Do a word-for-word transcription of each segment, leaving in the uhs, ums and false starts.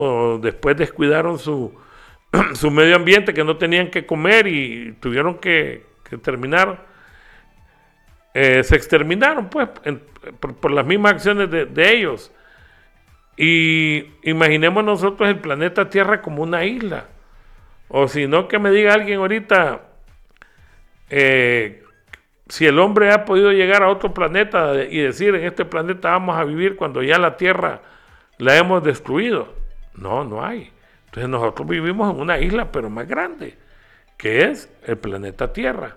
o después descuidaron su, su medio ambiente, que no tenían que comer y tuvieron que, que terminar, eh, se exterminaron pues en, por, por las mismas acciones de, de ellos. Y imaginemos nosotros el planeta Tierra como una isla, o si no, que me diga alguien ahorita eh, si el hombre ha podido llegar a otro planeta y decir en este planeta vamos a vivir cuando ya la Tierra la hemos destruido. No, no hay. Entonces nosotros vivimos en una isla pero más grande, que es el planeta Tierra.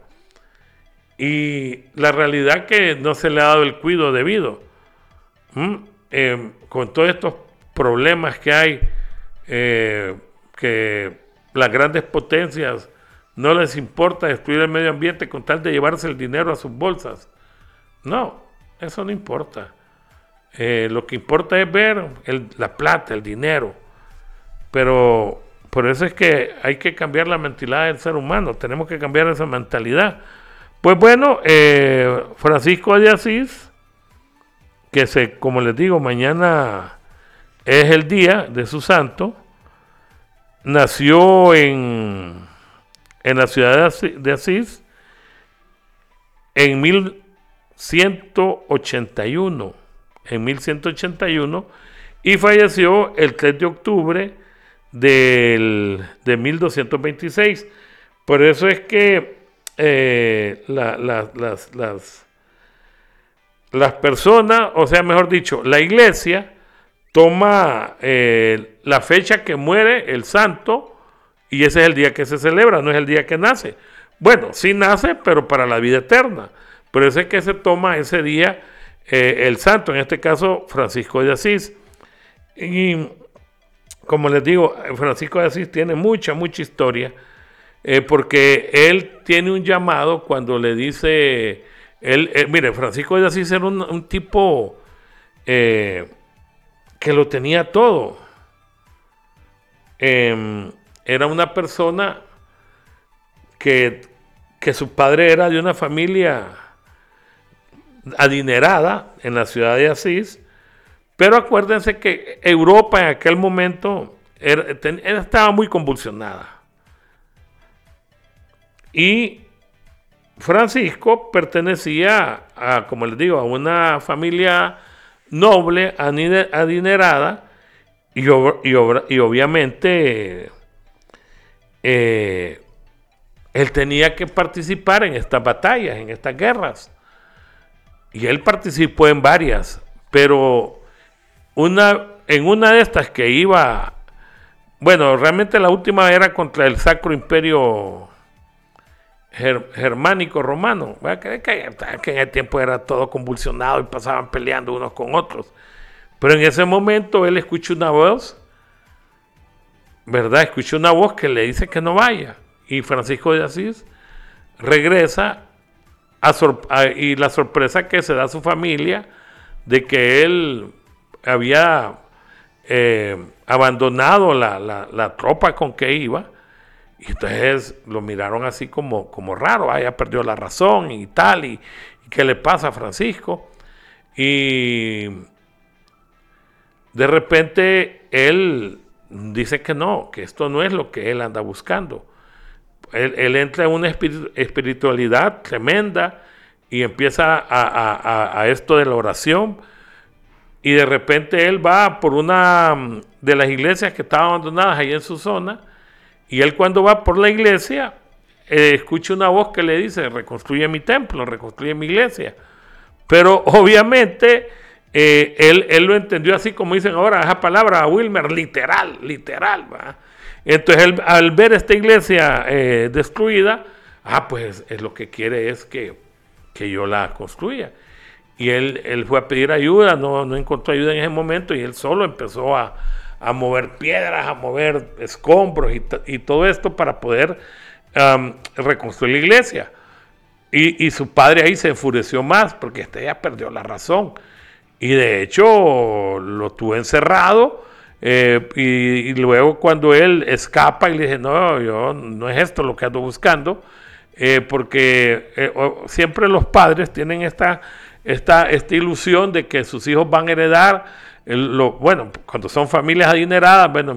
Y la realidad que no se le ha dado el cuidado debido. ¿Mm? Eh, con todos estos problemas que hay, eh, que las grandes potencias no les importa destruir el medio ambiente con tal de llevarse el dinero a sus bolsas. No, eso no importa. Eh, lo que importa es ver el, la plata, el dinero. Pero por eso es que hay que cambiar la mentalidad del ser humano. Tenemos que cambiar esa mentalidad. Pues bueno, eh, Francisco de Asís, que se, como les digo, mañana es el día de su santo, nació en, en la ciudad de Asís, de Asís en mil ciento ochenta y uno, en mil ciento ochenta y uno, y falleció el tres de octubre del, de mil doscientos veintiséis. Por eso es que eh, la, la, las, las, las personas, o sea, mejor dicho, la iglesia toma eh, la fecha que muere el santo y ese es el día que se celebra, no es el día que nace. Bueno, sí nace, pero para la vida eterna. Por eso es que se toma ese día eh, el santo, en este caso Francisco de Asís. Y como les digo, Francisco de Asís tiene mucha, mucha historia, eh, porque él tiene un llamado cuando le dice, él, eh, mire, Francisco de Asís era un, un tipo eh, que lo tenía todo. Eh, era una persona que, que su padre era de una familia adinerada en la ciudad de Asís, pero acuérdense que Europa en aquel momento era, ten, estaba muy convulsionada. Y Francisco pertenecía a, como les digo, a una familia noble, adinerada, y, ob y, ob y obviamente eh, él tenía que participar en estas batallas, en estas guerras. Y él participó en varias, pero una, en una de estas que iba, bueno, realmente la última era contra el Sacro Imperio ger, Germánico Romano, que, que, que en el tiempo era todo convulsionado y pasaban peleando unos con otros. Pero en ese momento él escuchó una voz, ¿verdad? Escuchó una voz que le dice que no vaya. Y Francisco de Asís regresa a a, y la sorpresa que se da a su familia de que él había eh, abandonado la, la, la tropa con que iba, y entonces lo miraron así como, como raro, ah, ya perdió la razón y tal, y, y ¿qué le pasa a Francisco? Y de repente él dice que no, que esto no es lo que él anda buscando. Él, él entra en una espiritualidad tremenda y empieza a, a, a, a esto de la oración, y de repente él va por una de las iglesias que estaban abandonadas ahí en su zona, y él cuando va por la iglesia eh, escucha una voz que le dice: reconstruye mi templo, reconstruye mi iglesia. Pero obviamente eh, él, él lo entendió así como dicen ahora esa palabra, Wilmer, literal, literal, ¿va? Entonces él, al ver esta iglesia eh, destruida, ah, pues es lo que quiere es que, que yo la construya. Y él, él fue a pedir ayuda, no, no encontró ayuda en ese momento, y él solo empezó a, a mover piedras, a mover escombros y, y todo esto para poder um, reconstruir la iglesia. Y, y su padre ahí se enfureció más porque este ya perdió la razón. Y de hecho lo tuvo encerrado. Eh, y, y luego cuando él escapa y le dice: no, yo no es esto lo que ando buscando, eh, porque eh, o, siempre los padres tienen esta, esta, esta ilusión de que sus hijos van a heredar, el, lo, bueno, cuando son familias adineradas, bueno,